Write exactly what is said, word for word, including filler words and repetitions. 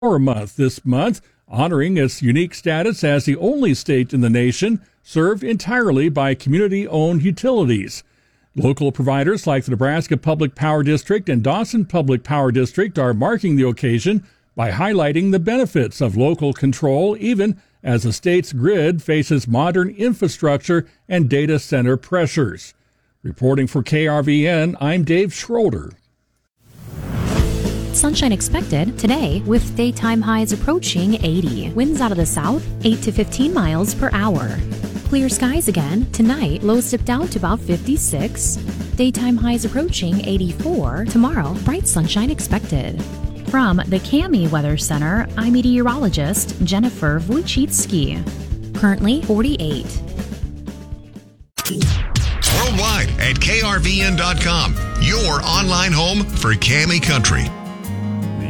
Power Month this month, honoring its unique status as the only state in the nation served entirely by community-owned utilities. Local providers like the Nebraska Public Power District and Dawson Public Power District are marking the occasion by highlighting the benefits of local control, even as the state's grid faces modern infrastructure and data center pressures. Reporting for K R V N, I'm Dave Schroeder. Sunshine expected today with daytime highs approaching eighty. Winds out of the south, eight to fifteen miles per hour. Clear skies again. Tonight, lows dip down to about fifty-six. Daytime highs approaching eighty-four. Tomorrow, bright sunshine expected. From the Cami Weather Center, I'm meteorologist Jennifer Wojcicki. Currently forty-eight. Worldwide at K R V N dot com, your online home for Cami Country.